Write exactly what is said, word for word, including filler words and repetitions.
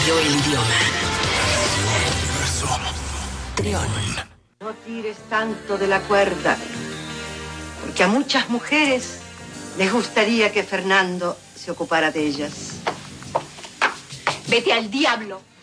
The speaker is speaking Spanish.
Yo el idioma. Trión. No tires tanto de la cuerda, porque a muchas mujeres les gustaría que Fernando se ocupara de ellas. Vete al diablo.